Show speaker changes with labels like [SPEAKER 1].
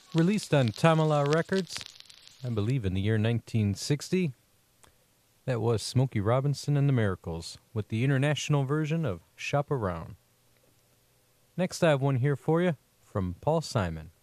[SPEAKER 1] Released on Tamala Records, I believe in the year 1960. That was Smokey Robinson and the Miracles with the international version of Shop Around. Next I have one here for you from Paul Simon.